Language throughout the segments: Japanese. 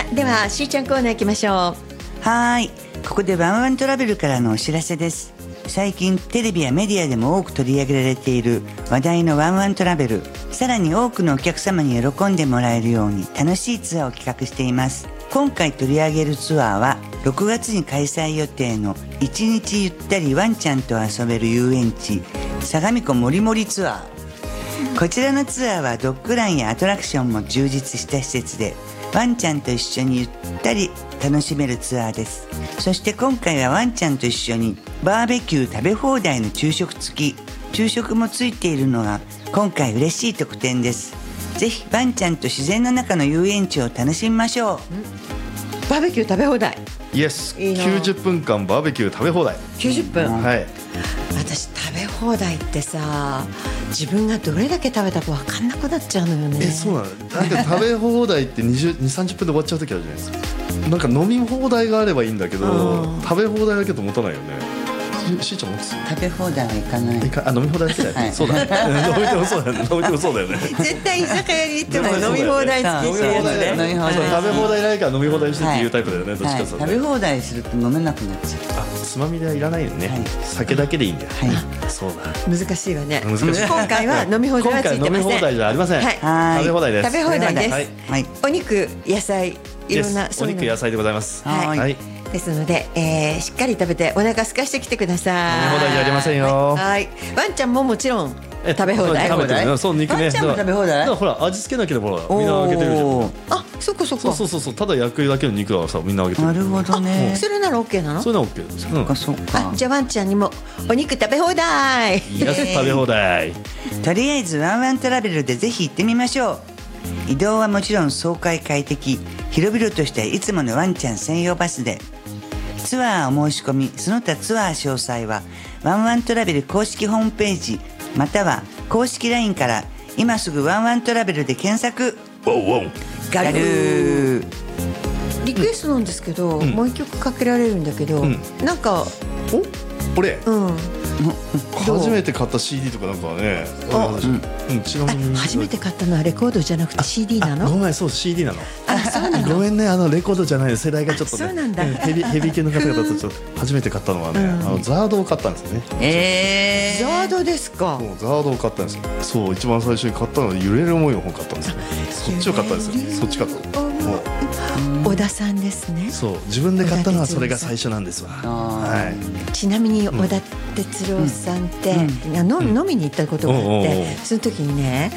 ではしーちゃんコーナー行きましょう。 はい、ここでワンワントラベルからのお知らせです。最近テレビやメディアでも多く取り上げられている話題のワンワントラベル、さらに多くのお客様に喜んでもらえるように楽しいツアーを企画しています。今回取り上げるツアーは6月に開催予定の1日ゆったりワンちゃんと遊べる遊園地相模湖もりもりツアー。こちらのツアーはドッグランやアトラクションも充実した施設で、ワンちゃんと一緒にゆったり楽しめるツアーです。そして今回はワンちゃんと一緒にバーベキュー食べ放題の昼食付き、昼食もついているのが今回嬉しい特典です。ぜひワンちゃんと自然の中の遊園地を楽しみましょう。 バーベキュー食べ放題。 イエス、 いいな。 90分間バーベキュー食べ放題。 90分、 はい。 私食べ放題ってさ、自分がどれだけ食べたか分かんなくなっちゃうのよね。 そうなの。なんか食べ放題って20、30分で終わっちゃう時あるじゃないですか。なんか飲み放題があればいいんだけど、食べ放題だけと持たないよね。しーちゃん持つ？ 食べ放題はいかない。 飲み放題だけだよね。 はいそうだね。飲みてもそうだよね。飲みてもそうだよね。 絶対居酒屋に行っても飲み放題付き飲み放題飲み放題そう食べ放題ないから飲み放題してっていうタイプだよね。どっちか食べ放題すると飲めなくなっちゃう。 つまみではいらないよね。酒だけでいいんだよ。そうだ。 難しいわね。 難しい。 今回は飲み放題はついてません。 今回飲み放題じゃありません。食べ放題です。 食べ放題です。 はい。 お肉、野菜、いろんなお肉野菜でございます。 はい。ですので、しっかり食べてお腹空かしてきてください。 飲み放題じゃありませんよ。 はい。ワンちゃんももちろん食べ放題。 食べてるね。そう肉ね。 ワンちゃんも食べ放題。 ほら味付けなければみんなあげてるじゃん。 あ、そこそこ。 そうただ焼くだけの肉はさみんなあげてる。 なるほどね。 それなら OK なの？ それなら OK です。 そっかそっか。 じゃあワンちゃんにもお肉食べ放題。 いや食べ放題。 とりあえずワンワントラベルでぜひ行ってみましょう。移動はもちろん爽快快適、広々としたいつものワンちゃん専用バスで。ツアーお申し込み、その他ツアー詳細はワンワントラベル公式ホームページまたは公式 LINE から今すぐワンワントラベルで検索。ガルー。 リクエストなんですけど、もう一曲かけられるんだけど、なんか俺初めて買った CD とかなんかね。違う。 初めて買ったのはレコードじゃなくて CD なの？ ごめん、そう CD なの。 そうなの。 ごめんね、レコードじゃない世代がちょっとね。 そうなんだ。 ヘビー系の方々とちょっと初めて買ったのはね、ザードを買ったんですよね。 ザードですか。 ザードを買ったんですよ。そう一番最初に買ったのは揺れる思いの本買ったんですよ。そっちを買ったんですよ。そっち買った。 小田さんですね。 そう自分で買ったのはそれが最初なんですわ。 ちなみに小田哲郎さんって飲みに行ったことがあって、その時にね、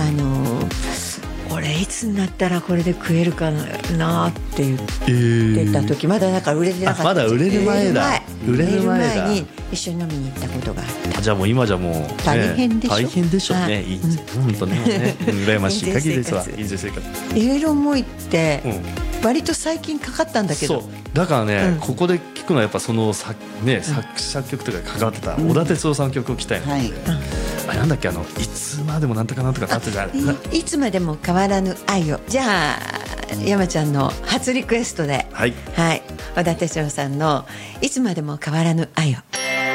俺いつになったらこれで食えるかなって言ってた時、まだなんか売れてなかった。 まだ売れる前だ。 売れる前に一緒に飲みに行ったことがあった。 じゃあもう今じゃもう大変でしょ。 大変でしょうね。本当ね。羨ましい限りですわ。人生生活。 揺れる思いって割と最近かかったんだけど。 そうだからね、ここで聞くのはやっぱその作曲とか関わってた小田哲郎さんの曲を聴きたいので、なんだっけいつまでもなんとかなんとかなってた。 いつまでも変わらぬ愛を。じゃあ山ちゃんの初リクエストで、小田哲郎さんのいつまでも変わらぬ愛を。